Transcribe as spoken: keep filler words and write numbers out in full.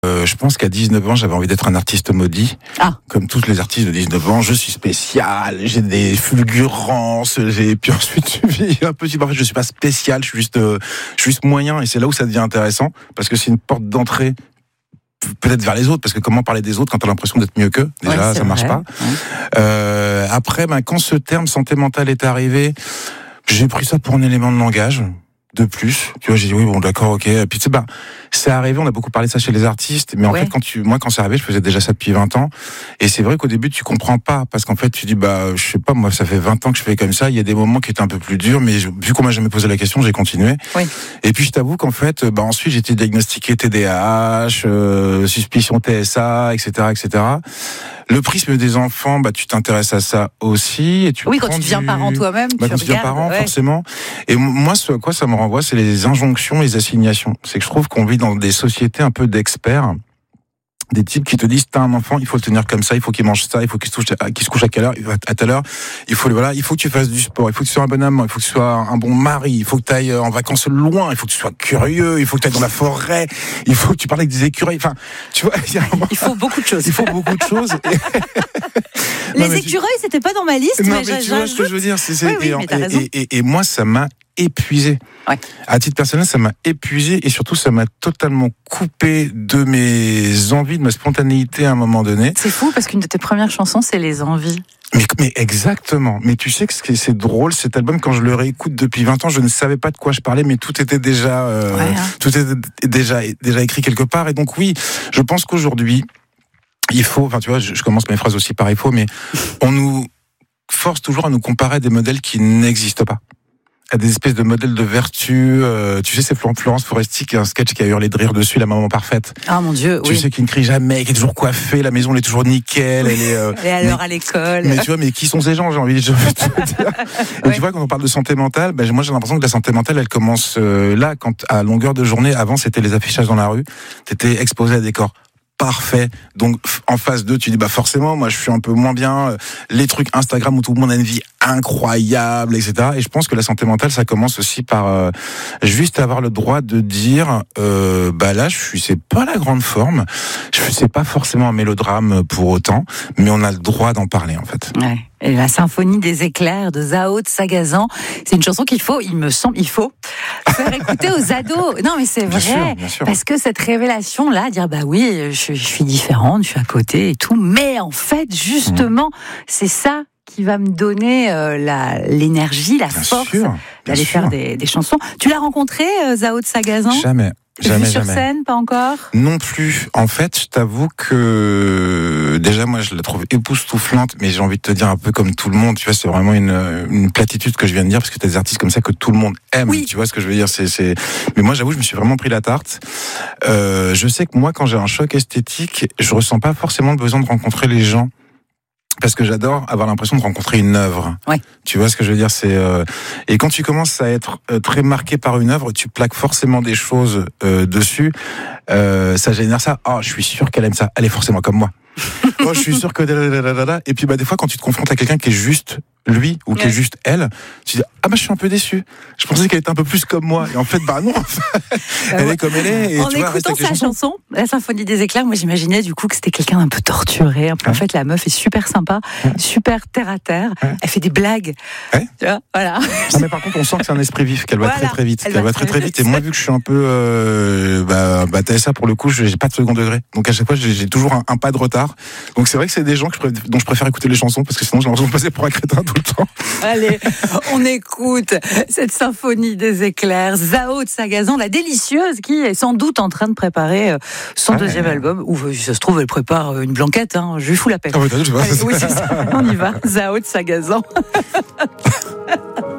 Euh, je pense qu'à dix-neuf ans, j'avais envie d'être un artiste maudit. Ah. Comme tous les artistes de dix-neuf ans, je suis spécial, j'ai des fulgurances, j'ai, puis ensuite, un petit peu, en fait, je suis pas spécial, je suis juste, euh, je suis juste moyen, et c'est là où ça devient intéressant, parce que c'est une porte d'entrée, peut-être vers les autres, parce que comment parler des autres quand t'as l'impression d'être mieux qu'eux? Déjà, ouais, ça marche vrai. pas. Ouais. Euh, après, ben, quand ce terme santé mentale est arrivé, j'ai pris ça pour un élément de langage. De plus, tu vois, j'ai dit oui, bon, d'accord, ok. Et puis tu sais, bah, c'est arrivé, on a beaucoup parlé de ça chez les artistes, mais en ouais. fait, quand tu, moi, quand c'est arrivé, je faisais déjà ça depuis vingt ans, et c'est vrai qu'au début, tu comprends pas, parce qu'en fait, tu dis, bah, je sais pas, moi, ça fait vingt ans que je fais comme ça, il y a des moments qui étaient un peu plus durs, mais je, vu qu'on m'a jamais posé la question, j'ai continué. Oui. Et puis, je t'avoue qu'en fait, bah, ensuite, j'ai été diagnostiqué T D A H, euh, suspicion T S A, et cetera, et cetera. Le prisme des enfants, bah, tu t'intéresses à ça aussi. Et tu oui, quand tu du... deviens parent toi-même, bah, tu quand tu deviens regardes, parent, ouais. forcément. Et moi, ce à quoi ça me renvoie, c'est les injonctions, les assignations. C'est que je trouve qu'on vit dans des sociétés un peu d'experts. Des types qui te disent, t'as un enfant, il faut le tenir comme ça, il faut qu'il mange ça, il faut qu'il se, touche, qu'il se couche à quelle heure, à telle heure, il faut, voilà, il faut que tu fasses du sport, il faut que tu sois un bon amant, il faut que tu sois un bon mari, il faut que tu ailles en vacances loin, il faut que tu sois curieux, il faut que tu ailles dans la forêt, il faut que tu parles avec des écureuils, enfin, tu vois, il y a un moment, il faut beaucoup de choses. il faut beaucoup de choses. Les non, écureuils, tu... c'était pas dans ma liste, non, mais, mais tu vois ce que je veux dire, c'est, c'est, oui, oui, et, mais t'as raison. et, et, et moi, ça m'a épuisé. Ouais. À titre personnel, ça m'a épuisé et surtout, ça m'a totalement coupé de mes envies, de ma spontanéité à un moment donné. C'est fou parce qu'une de tes premières chansons, c'est Les Envies. Mais, mais exactement. Mais tu sais que ce qui c'est drôle, cet album, quand je le réécoute depuis vingt ans, je ne savais pas de quoi je parlais, mais tout était déjà, euh, ouais, hein. tout était déjà, déjà écrit quelque part. Et donc oui, je pense qu'aujourd'hui, il faut, enfin tu vois, je, je commence mes phrases aussi par il faut, mais on nous force toujours à nous comparer à des modèles qui n'existent pas. À des espèces de modèles de vertu. Euh, tu sais, c'est Florence Foresti qui a un sketch qui a hurlé de rire dessus, la maman parfaite. Ah mon Dieu, tu oui. sais, qui ne crie jamais, qui est toujours coiffée, la maison elle est toujours nickel, elle est. Euh, elle est à l'heure à l'école. Mais tu vois, mais qui sont ces gens, j'ai envie de te dire. Et ouais. Tu vois, quand on parle de santé mentale, ben moi j'ai l'impression que la santé mentale, elle commence euh, là, quand à longueur de journée. Avant, c'était les affichages dans la rue. T'étais exposé à des corps parfait. Donc en phase deux, tu dis bah forcément, moi je suis un peu moins bien. Les trucs Instagram où tout le monde a une vie incroyable, et cetera. Et je pense que la santé mentale, ça commence aussi par euh, juste avoir le droit de dire euh, bah là, je suis, c'est pas la grande forme. Je c'est pas forcément un mélodrame pour autant, mais on a le droit d'en parler en fait. Ouais. Et la symphonie des éclairs de Zao de Sagazan, c'est une chanson qu'il faut, il me semble, il faut faire écouter aux ados. Non, mais c'est bien vrai, sûr, bien sûr. Parce que cette révélation-là, dire bah oui, je, je suis différente, je suis à côté et tout, mais en fait, justement, mmh. c'est ça qui va me donner euh, la, l'énergie, la bien force sûr, d'aller sûr. faire des, des chansons. Tu l'as rencontré, euh, Zao de Sagazan ? Jamais. Jamais, Vu sur jamais. scène, pas encore ? Non plus. En fait, je t'avoue que déjà moi je la trouve époustouflante, mais j'ai envie de te dire un peu comme tout le monde. Tu vois, c'est vraiment une, une platitude que je viens de dire parce que t'as des artistes comme ça que tout le monde aime. Oui. Tu vois ce que je veux dire ? C'est, c'est. Mais moi, j'avoue, je me suis vraiment pris la tarte. Euh, je sais que moi, quand j'ai un choc esthétique, je ressens pas forcément le besoin de rencontrer les gens. Parce que j'adore avoir l'impression de rencontrer une œuvre. Ouais. Tu vois ce que je veux dire, c'est euh... et quand tu commences à être euh, très marqué par une œuvre, tu plaques forcément des choses euh, dessus. Euh, ça génère ça. Ah, oh, je suis sûr qu'elle aime ça. Elle est forcément comme moi. Oh, je suis sûr que et puis bah des fois quand tu te confrontes à quelqu'un qui est juste lui ou qui ouais. est juste elle, tu dis ah bah je suis un peu déçu. Je pensais qu'elle était un peu plus comme moi et en fait bah non. Elle est comme elle est. Et en tu vois, écoutant sa chanson, la symphonie des éclairs, moi j'imaginais du coup que c'était quelqu'un d'un peu torturé. En fait, la meuf est super sympa, ouais. super terre à terre. Ouais. Elle fait des blagues. Ouais. Tu vois, voilà. Ah, mais par contre, on sent que c'est un esprit vif, qu'elle va voilà. très très vite, Elle qu'elle va, va très très vite. Et moi, vu que je suis un peu, euh, bah, bah t'as ça pour le coup, j'ai pas de second degré. Donc à chaque fois, j'ai, j'ai toujours un, un pas de retard. Donc c'est vrai que c'est des gens que je préfère, dont je préfère écouter les chansons parce que sinon j'ai l'impression de passer pour un crétin tout le temps. Allez, on écoute cette symphonie des éclairs, Zao de Sagazan, la délicieuse, qui est sans doute en train de préparer son ouais. deuxième album. Ou si ça se trouve, elle prépare une blanquette. Hein. Je lui fous la paix. Ah ouais, je sais pas. Allez, oui, c'est ça. On y va. Zao de Sagazan.